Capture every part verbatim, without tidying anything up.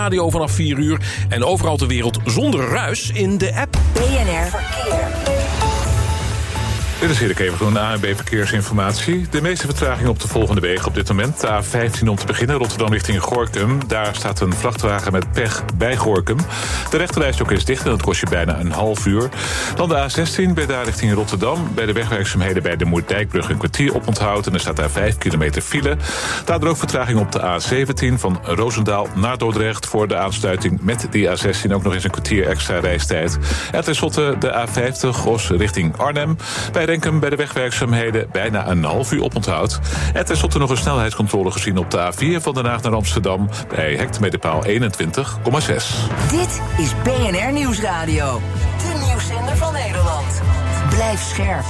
Radio vanaf vier uur en overal ter wereld zonder ruis in de app. B N R Verkeer. Dit is Erik even van de A N B Verkeersinformatie. De meeste vertraging op de volgende wegen op dit moment. De A vijftien om te beginnen, Rotterdam richting Gorinchem. Daar staat een vrachtwagen met pech bij Gorinchem. De rechterrijstrook is dicht en dat kost je bijna een half uur. Dan de A zestien, bij daar richting Rotterdam. Bij de wegwerkzaamheden bij de Moerdijkbrug een kwartier oponthoud. En er staat daar vijf kilometer file. Daardoor ook vertraging op de A zeventien van Roosendaal naar Dordrecht. Voor de aansluiting met die A zestien ook nog eens een kwartier extra reistijd. En tenslotte de A vijftig, Os richting Arnhem. Bij Renkum bij de wegwerkzaamheden bijna een half uur oponthoud. En tenslotte nog een snelheidscontrole gezien op de A vier van Den Haag naar Amsterdam bij hectometerpaal eenentwintig komma zes. Dit is B N R Nieuwsradio. De nieuwszender van Nederland. Blijf scherp.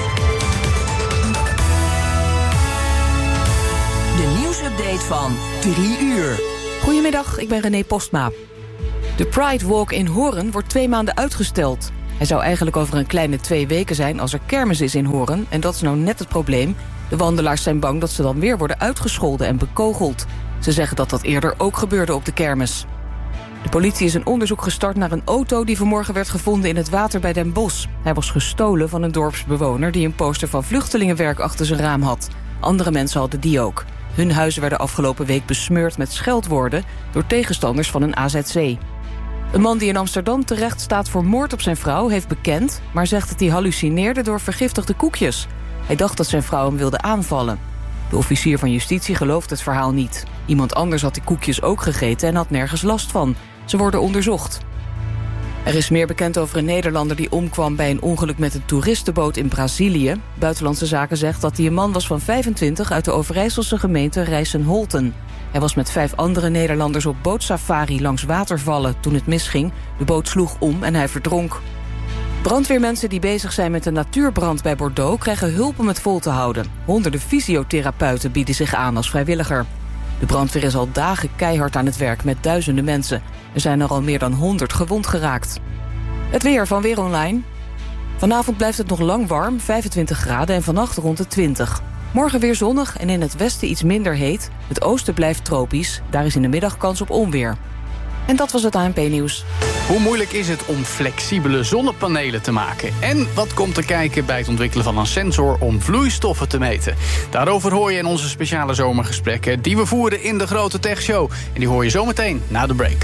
De nieuwsupdate van drie uur. Goedemiddag, ik ben René Postma. De Pride Walk in Hoorn wordt twee maanden uitgesteld. Hij zou eigenlijk over een kleine twee weken zijn als er kermis is in Hoorn. En dat is nou net het probleem. De wandelaars zijn bang dat ze dan weer worden uitgescholden en bekogeld. Ze zeggen dat dat eerder ook gebeurde op de kermis. De politie is een onderzoek gestart naar een auto die vanmorgen werd gevonden in het water bij Den Bosch. Hij was gestolen van een dorpsbewoner die een poster van vluchtelingenwerk achter zijn raam had. Andere mensen hadden die ook. Hun huizen werden afgelopen week besmeurd met scheldwoorden door tegenstanders van een A Z C. Een man die in Amsterdam terecht staat voor moord op zijn vrouw heeft bekend, maar zegt dat hij hallucineerde door vergiftigde koekjes. Hij dacht dat zijn vrouw hem wilde aanvallen. De officier van justitie gelooft het verhaal niet. Iemand anders had die koekjes ook gegeten en had nergens last van. Ze worden onderzocht. Er is meer bekend over een Nederlander die omkwam bij een ongeluk met een toeristenboot in Brazilië. Buitenlandse Zaken zegt dat hij een man was van vijfentwintig uit de Overijsselse gemeente Rijssen-Holten. Hij was met vijf andere Nederlanders op bootsafari langs watervallen toen het misging. De boot sloeg om en hij verdronk. Brandweermensen die bezig zijn met een natuurbrand bij Bordeaux krijgen hulp om het vol te houden. Honderden fysiotherapeuten bieden zich aan als vrijwilliger. De brandweer is al dagen keihard aan het werk met duizenden mensen. Er zijn er al meer dan honderd gewond geraakt. Het weer van Weer Online. Vanavond blijft het nog lang warm, vijfentwintig graden en vannacht rond de twintig. Morgen weer zonnig en in het westen iets minder heet. Het oosten blijft tropisch, daar is in de middag kans op onweer. En dat was het A N P-nieuws. Hoe moeilijk is het om flexibele zonnepanelen te maken? En wat komt er kijken bij het ontwikkelen van een sensor om vloeistoffen te meten? Daarover hoor je in onze speciale zomergesprekken die we voeren in de Grote Tech Show. En die hoor je zometeen na de break.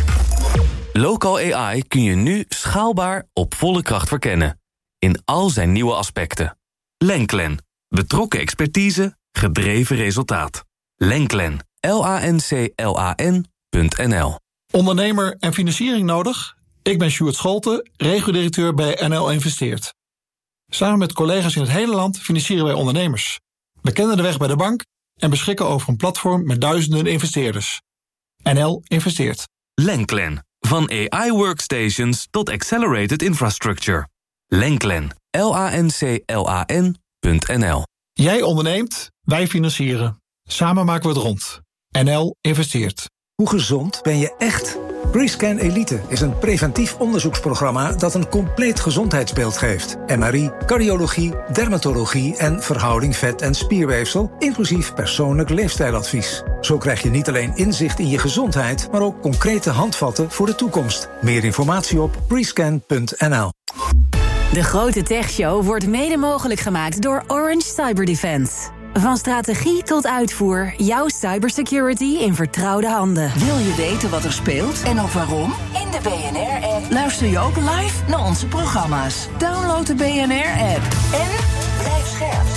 Local A I kun je nu schaalbaar op volle kracht verkennen. In al zijn nieuwe aspecten. Lenklen. Betrokken expertise, gedreven resultaat. Lenklen. L A N C L A N punt N L. Ondernemer en financiering nodig? Ik ben Sjoerd Scholte, regio-directeur bij N L Investeert. Samen met collega's in het hele land financieren wij ondernemers. We kennen de weg bij de bank en beschikken over een platform met duizenden investeerders. N L Investeert. Lenklen. Van A I-workstations tot accelerated infrastructure. Lenklen. L A N C L A N punt N L. Jij onderneemt, wij financieren. Samen maken we het rond. N L Investeert. Hoe gezond ben je echt? Prescan Elite is een preventief onderzoeksprogramma dat een compleet gezondheidsbeeld geeft. M R I, cardiologie, dermatologie en verhouding vet- en spierweefsel, inclusief persoonlijk leefstijladvies. Zo krijg je niet alleen inzicht in je gezondheid, maar ook concrete handvatten voor de toekomst. Meer informatie op prescan punt N L. De Grote Tech Show wordt mede mogelijk gemaakt door Orange Cyber Defense. Van strategie tot uitvoer, jouw cybersecurity in vertrouwde handen. Wil je weten wat er speelt en ook waarom? In de B N R-app luister je ook live naar onze programma's. Download de B N R-app en blijf scherp.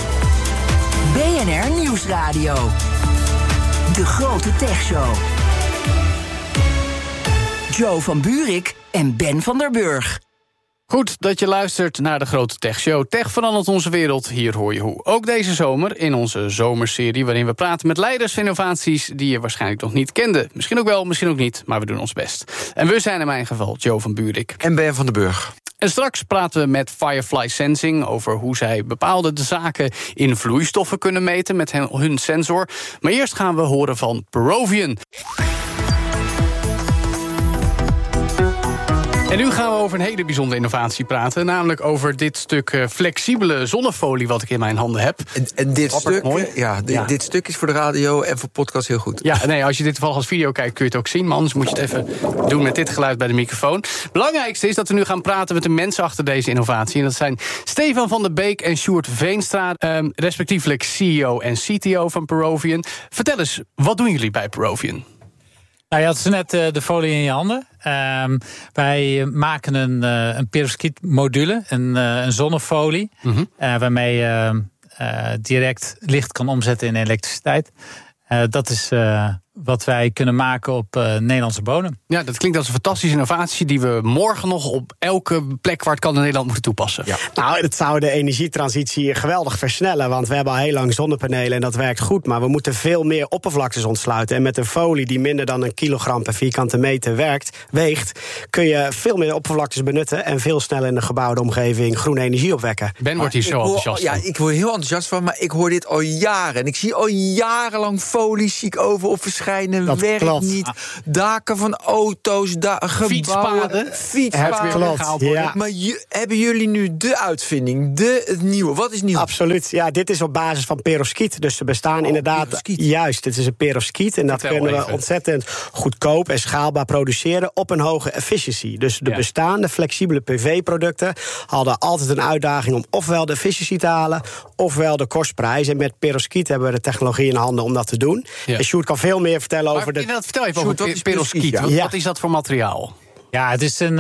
B N R Nieuwsradio. De Grote Tech Show. Joe van Buurik en Ben van der Burg. Goed dat je luistert naar de Grote Tech Show. Tech verandert onze wereld, hier hoor je hoe. Ook deze zomer in onze zomerserie waarin we praten met leiders van innovaties die je waarschijnlijk nog niet kende. Misschien ook wel, misschien ook niet, maar we doen ons best. En we zijn in mijn geval Joe van Buurik. En Ben van der Burg. En straks praten we met Firefly Sensing over hoe zij bepaalde zaken in vloeistoffen kunnen meten met hun sensor. Maar eerst gaan we horen van Perovian. En nu gaan we over een hele bijzondere innovatie praten. Namelijk over dit stuk uh, flexibele zonnefolie wat ik in mijn handen heb. En, en dit, stuk, mooi. Ja, dit, ja. dit stuk is voor de radio en voor podcast heel goed. Ja, nee, als je dit toevallig als video kijkt kun je het ook zien. Maar anders moet je het even doen met dit geluid bij de microfoon. Het belangrijkste is dat we nu gaan praten met de mensen achter deze innovatie. En dat zijn Stefan van der Beek en Sjoerd Veenstra. Um, respectievelijk C E O en C T O van Perovian. Vertel eens, wat doen jullie bij Perovian? Nou, je had zo net uh, de folie in je handen. Um, wij maken een, uh, een perovskiet module, een, uh, een zonnefolie, mm-hmm. uh, waarmee je uh, uh, direct licht kan omzetten in elektriciteit. Uh, dat is uh, wat wij kunnen maken op uh, Nederlandse bodem. Ja, dat klinkt als een fantastische innovatie die we morgen nog op elke plek waar het kan in Nederland moeten toepassen. Ja. Nou, het zou de energietransitie geweldig versnellen, want we hebben al heel lang zonnepanelen en dat werkt goed, maar we moeten veel meer oppervlaktes ontsluiten. En met een folie die minder dan een kilogram per vierkante meter werkt, weegt, kun je veel meer oppervlaktes benutten en veel sneller in de gebouwde omgeving groene energie opwekken. Ben wordt hier zo enthousiast van. Ja, ik word heel enthousiast van, maar ik hoor dit al jaren. En ik zie al jarenlang folies, zie ik over op verschijnen. Dat werkt klopt. Niet. Daken van auto's, da- gebouwen, fietspaden. Fietspaden. Klopt, ja. Maar ju- hebben jullie nu de uitvinding, de, het nieuwe? Wat is nieuw? Absoluut. Ja, dit is op basis van perovskiet. Dus ze bestaan oh, inderdaad. Perovskiet. Juist, het is een perovskiet. En dat Vertel kunnen we even. ontzettend goedkoop en schaalbaar produceren op een hoge efficiency. Dus de ja. bestaande flexibele P V-producten hadden altijd een uitdaging om ofwel de efficiency te halen, ofwel de kostprijs. En met perovskiet hebben we de technologie in handen om dat te doen. Ja. En Sjoerd kan veel meer vertellen maar over de... Vertel even Sjoerd, over perovskiet. Ja. Ja. Wat is dat voor materiaal? Ja, het is een,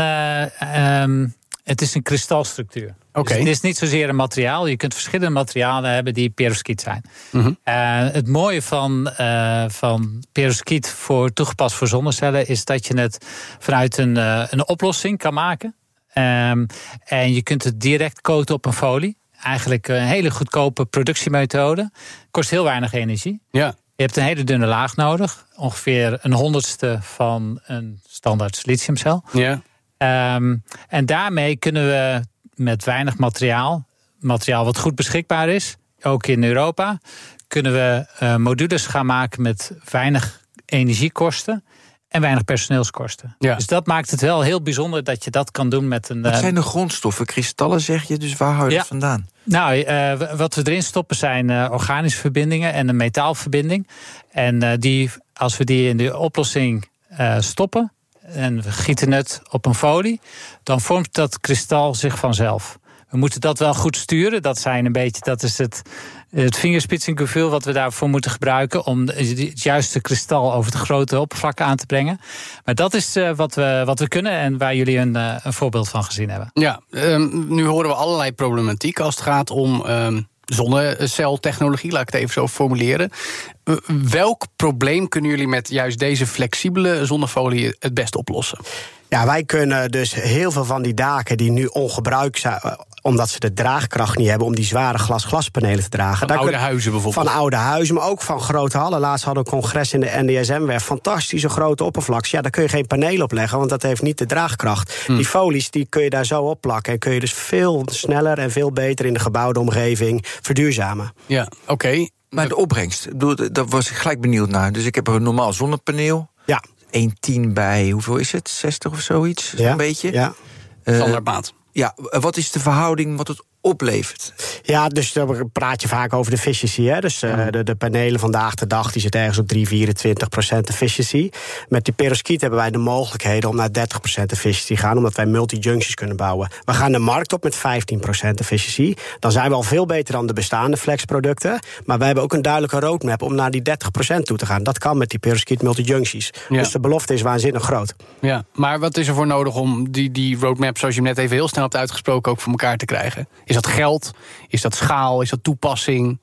uh, um, het is een kristalstructuur. Okay. Dus het is niet zozeer een materiaal. Je kunt verschillende materialen hebben die perovskiet zijn. Mm-hmm. Uh, het mooie van, uh, van perovskiet voor toegepast voor zonnecellen is dat je het vanuit een, uh, een oplossing kan maken. Um, en je kunt het direct coaten op een folie. Eigenlijk een hele goedkope productiemethode. Kost heel weinig energie. Ja. Je hebt een hele dunne laag nodig. Ongeveer een honderdste van een standaard siliciumcel. Ja. Um, en daarmee kunnen we met weinig materiaal, materiaal wat goed beschikbaar is, ook in Europa, kunnen we uh, modules gaan maken met weinig energiekosten en weinig personeelskosten. Ja. Dus dat maakt het wel heel bijzonder dat je dat kan doen met een... Wat zijn de grondstoffen? Kristallen zeg je, dus waar hou je ja. dat vandaan? Nou, uh, wat we erin stoppen zijn uh, organische verbindingen en een metaalverbinding. En uh, die, als we die in de oplossing uh, stoppen en we gieten het op een folie, dan vormt dat kristal zich vanzelf. We moeten dat wel goed sturen. Dat zijn een beetje, dat is het, het vingerspitsengevoel wat we daarvoor moeten gebruiken om het juiste kristal over het grote oppervlak aan te brengen. Maar dat is uh, wat, we, wat we kunnen en waar jullie een, uh, een voorbeeld van gezien hebben. Ja, um, nu horen we allerlei problematiek als het gaat om um, zonneceltechnologie, laat ik het even zo formuleren. Uh, welk probleem kunnen jullie met juist deze flexibele zonnefolie het best oplossen? Ja, wij kunnen dus heel veel van die daken die nu ongebruikt zijn, omdat ze de draagkracht niet hebben om die zware glas-glaspanelen te dragen. Van Daar oude kun, huizen bijvoorbeeld. Van oude huizen, maar ook van grote hallen. Laatst hadden we een congres in de N D S M-werf. Fantastische grote oppervlaktes. Ja, daar kun je geen panelen op leggen, want dat heeft niet de draagkracht. Hm. Die folies die kun je daar zo opplakken en kun je dus veel sneller en veel beter in de gebouwde omgeving verduurzamen. Ja, oké. Okay. Maar de opbrengst, daar was ik gelijk benieuwd naar. Dus ik heb een normaal zonnepaneel. Ja. één komma tien bij, hoeveel is het? zestig of zoiets? Ja, een beetje. Ja. Uh, Standaardmaat. Ja, wat is de verhouding wat het oplevert? Ja, dus dan praat je vaak over de efficiency. Hè? Dus uh, de, de panelen vandaag de dag die zitten ergens op drie, vierentwintig procent efficiency. Met die perovskiet hebben wij de mogelijkheden om naar dertig procent efficiency te gaan, omdat wij multi-junctions kunnen bouwen. We gaan de markt op met vijftien procent efficiency. Dan zijn we al veel beter dan de bestaande flexproducten. Maar wij hebben ook een duidelijke roadmap om naar die dertig procent toe te gaan. Dat kan met die perovskiet multi-junctions. Ja. Dus de belofte is waanzinnig groot. Ja, maar wat is er voor nodig om die, die roadmap, zoals je hem net even heel snel hebt uitgesproken, ook voor elkaar te krijgen? Is dat geld? Is dat schaal? Is dat toepassing?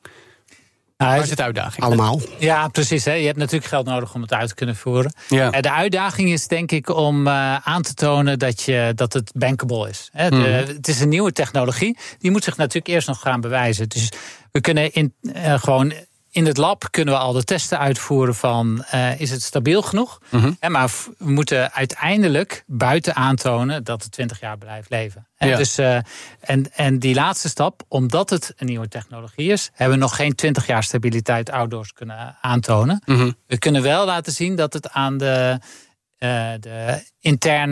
Nou, waar zit de uitdaging? Allemaal. Ja, precies. Hè. Je hebt natuurlijk geld nodig om het uit te kunnen voeren. Ja. De uitdaging is denk ik om uh, aan te tonen dat, je, dat het bankable is. Hè. De, mm. Het is een nieuwe technologie. Die moet zich natuurlijk eerst nog gaan bewijzen. Dus we kunnen in, uh, gewoon... In het lab kunnen we al de testen uitvoeren van uh, is het stabiel genoeg? Mm-hmm. En maar we moeten uiteindelijk buiten aantonen dat het twintig jaar blijft leven. En, ja. dus, uh, en, en die laatste stap, omdat het een nieuwe technologie is, hebben we nog geen twintig jaar stabiliteit outdoors kunnen aantonen. Mm-hmm. We kunnen wel laten zien dat het aan de, uh, de interne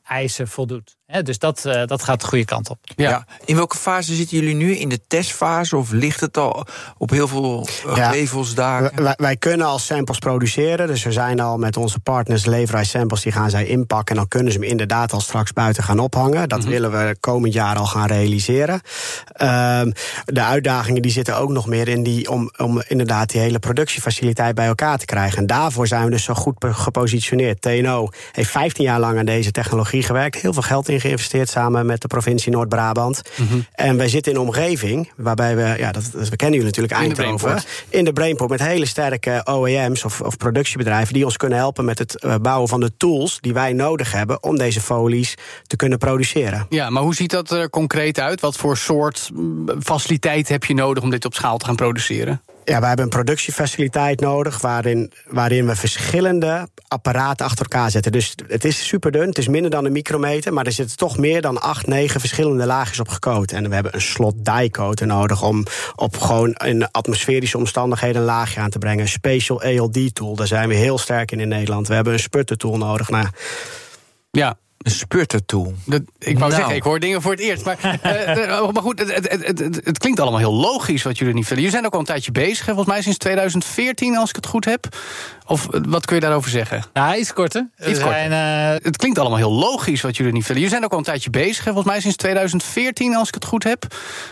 eisen voldoet. He, dus dat, uh, dat gaat de goede kant op. Ja. Ja. In welke fase zitten jullie nu? In de testfase? Of ligt het al op heel veel ja. gevelsdagen? Wij, wij kunnen al samples produceren. Dus we zijn al met onze partners leverij samples, die gaan zij inpakken. En dan kunnen ze hem inderdaad al straks buiten gaan ophangen. Dat mm-hmm. willen we komend jaar al gaan realiseren. Um, de uitdagingen die zitten ook nog meer in die om, om inderdaad die hele productiefaciliteit bij elkaar te krijgen. En daarvoor zijn we dus zo goed gepositioneerd. T N O heeft vijftien jaar lang aan deze technologie gewerkt. Heel veel geld in geïnvesteerd samen met de provincie Noord-Brabant. Mm-hmm. En wij zitten in een omgeving waarbij we, ja, dat, we kennen jullie natuurlijk Eindhoven, in de Brainport met hele sterke O E M's of, of productiebedrijven die ons kunnen helpen met het uh, bouwen van de tools die wij nodig hebben om deze folies te kunnen produceren. Ja, maar hoe ziet dat er concreet uit? Wat voor soort faciliteit heb je nodig om dit op schaal te gaan produceren? Ja, we hebben een productiefaciliteit nodig waarin, waarin we verschillende apparaten achter elkaar zetten. Dus het is superdun, het is minder dan een micrometer, maar er zitten toch meer dan acht, negen verschillende laagjes op gecoat. En we hebben een slot die coater nodig om op gewoon in atmosferische omstandigheden een laagje aan te brengen. Een special A L D tool, daar zijn we heel sterk in in Nederland. We hebben een sputter tool nodig. Nou, ja. Een spurtertool. Dat, ik wou nou. zeggen, ik hoor dingen voor het eerst. Maar, uh, maar goed, het, het, het, het, het klinkt allemaal heel logisch wat jullie niet willen. Jullie zijn ook al een tijdje bezig, hè, volgens mij sinds twintig veertien, als ik het goed heb. Of wat kun je daarover zeggen? Ja, iets korter. Iets korter. Zijn, uh... Het klinkt allemaal heel logisch wat jullie niet willen. Jullie zijn ook al een tijdje bezig, hè, volgens mij sinds twintig veertien, als ik het goed heb.